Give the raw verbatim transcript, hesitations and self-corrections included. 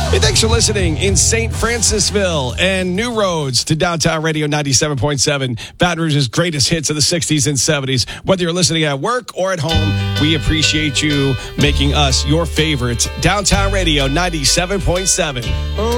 Hey, thanks for listening in Saint Francisville and New Roads to Downtown Radio ninety-seven point seven, Baton Rouge's greatest hits of the sixties and seventies. Whether you're listening at work or at home, we appreciate you making us your favorites. Downtown Radio ninety-seven point seven.